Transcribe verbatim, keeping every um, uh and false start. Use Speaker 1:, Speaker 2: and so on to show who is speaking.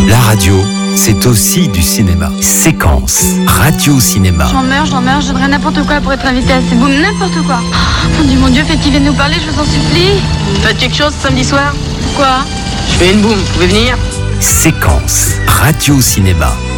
Speaker 1: La radio, c'est aussi du cinéma. Séquence, radio-cinéma.
Speaker 2: J'en meurs, j'en meurs, je donnerais n'importe quoi pour être invité à ces booms, n'importe quoi. Oh, mon Dieu, mon Dieu, faites qu'ils viennent nous parler, je vous en supplie.
Speaker 3: Faites quelque chose samedi soir?
Speaker 2: Quoi?
Speaker 3: Je fais une boum, vous pouvez venir?
Speaker 1: Séquence, radio-cinéma.